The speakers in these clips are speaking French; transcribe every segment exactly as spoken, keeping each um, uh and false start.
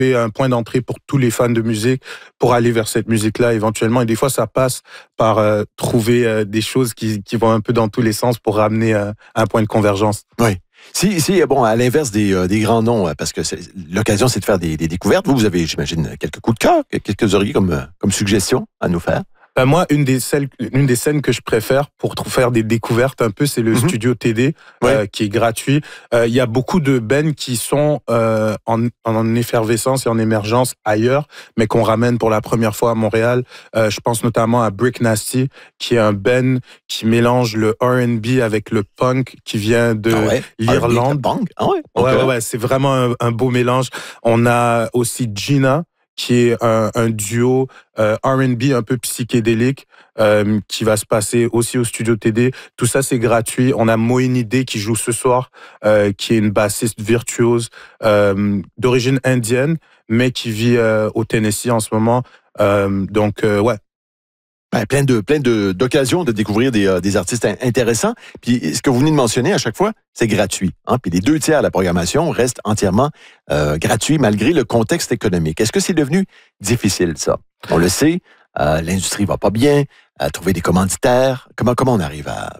c'est un point d'entrée pour tous les fans de musique pour aller vers cette musique-là éventuellement. Et des fois, ça passe par euh, trouver euh, des choses qui, qui vont un peu dans tous les sens pour ramener euh, un point de convergence. Oui. Si, si, bon, à l'inverse des, euh, des grands noms, parce que c'est, l'occasion, c'est de faire des, des découvertes. Vous, vous avez, j'imagine, quelques coups de cœur. Qu'est-ce que vous auriez comme, comme suggestion à nous faire? Ben moi, une des, celles, une des scènes que je préfère pour faire des découvertes un peu, c'est le mm-hmm. Studio T D, ouais. euh, qui est gratuit. Euh, il y a beaucoup de bands qui sont euh, en, en effervescence et en émergence ailleurs, mais qu'on ramène pour la première fois à Montréal. Euh, je pense notamment à Brick Nasty, qui est un band qui mélange le R and B avec le punk, qui vient de ah ouais. l'Irlande. Punk? Ah ouais, okay. ouais, ouais, ouais, c'est vraiment un, un beau mélange. On a aussi Gina, qui est un, un duo euh, R and B un peu psychédélique euh, qui va se passer aussi au Studio T D. Tout ça, c'est gratuit. On a Moinide qui joue ce soir, euh, qui est une bassiste virtuose euh, d'origine indienne, mais qui vit euh, au Tennessee en ce moment. Euh, donc, euh, ouais. Ben, plein de plein de d'occasions de découvrir des, euh, des artistes intéressants. Puis ce que vous venez de mentionner à chaque fois, c'est gratuit. Hein? Puis les deux tiers de la programmation restent entièrement euh, gratuits malgré le contexte économique. Est-ce que c'est devenu difficile, ça? On le sait, euh, l'industrie va pas bien, à trouver des commanditaires. Comment comment on arrive à,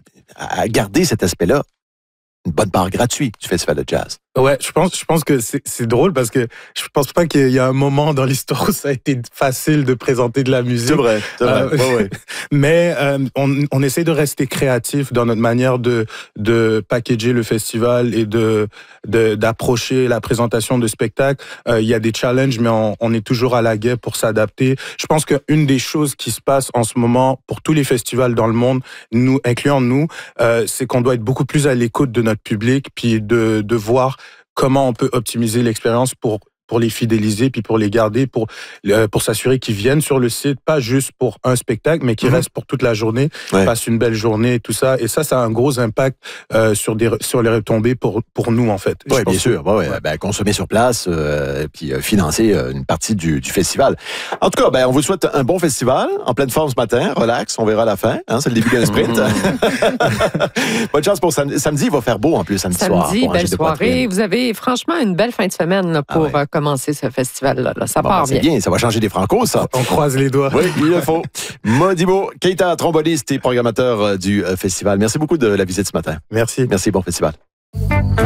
à garder cet aspect-là, une bonne part gratuite du festival de jazz? Ouais, je pense, je pense que c'est, c'est drôle parce que je pense pas qu'il y a un moment dans l'histoire où ça a été facile de présenter de la musique. C'est vrai, c'est vrai. Euh, ouais, ouais. Mais euh, on, on essaie de rester créatif dans notre manière de de packager le festival et de, de d'approcher la présentation de spectacles. Euh, il y a des challenges, mais on, on est toujours à la guerre pour s'adapter. Je pense qu'une des choses qui se passe en ce moment pour tous les festivals dans le monde, nous incluant nous, euh, c'est qu'on doit être beaucoup plus à l'écoute de notre public, puis de de voir comment on peut optimiser l'expérience pour pour les fidéliser puis pour les garder, pour euh, pour s'assurer qu'ils viennent sur le site, pas juste pour un spectacle, mais qu'ils mmh. restent pour toute la journée, ouais. passent une belle journée et tout ça. Et ça, ça a un gros impact euh, sur des sur les retombées pour pour nous en fait. Oui, bien sûr. Que, ouais, ouais. Ben, consommer sur place, euh, puis euh, financer euh, une partie du, du festival. En tout cas, ben on vous souhaite un bon festival, en pleine forme ce matin, relax, on verra à la fin. Hein, c'est le début d'un sprint. Bonne chance pour sam- samedi, il va faire beau en plus samedi, samedi soir. Samedi, belle soirée. Vous avez franchement une belle fin de semaine là, pour ah ouais. commencer ce festival-là. Là. Ça bon, part ben, c'est bien. bien. Ça va changer des francos, ça. On croise les doigts. Oui, il le faut. Modibo Keita, tromboniste et programmateur du festival. Merci beaucoup de la visite ce matin. Merci. Merci, bon festival.